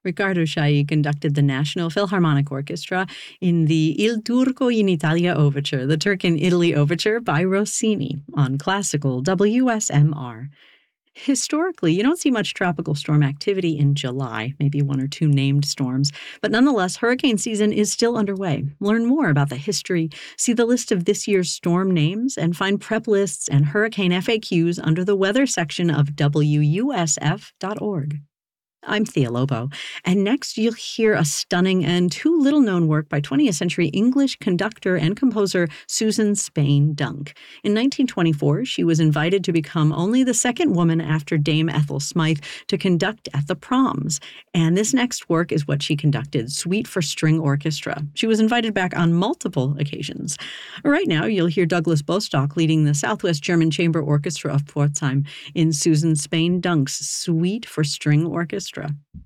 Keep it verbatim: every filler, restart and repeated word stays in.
Riccardo Chailly conducted the National Philharmonic Orchestra in the Il Turco in Italia Overture, the Turk in Italy Overture by Rossini, on classical W S M R. Historically, you don't see much tropical storm activity in July, maybe one or two named storms, but nonetheless, hurricane season is still underway. Learn more about the history, see the list of this year's storm names, and find prep lists and hurricane F A Qs under the weather section of W U S F dot org. I'm Thea Lobo, and next you'll hear a stunning and too little-known work by twentieth century English conductor and composer Susan Spain Dunk. In nineteen twenty-four, she was invited to become only the second woman after Dame Ethel Smythe to conduct at the Proms, and this next work is what she conducted, Suite for String Orchestra. She was invited back on multiple occasions. Right now, you'll hear Douglas Bostock leading the Southwest German Chamber Orchestra of Pforzheim in Susan Spain Dunk's Suite for String Orchestra.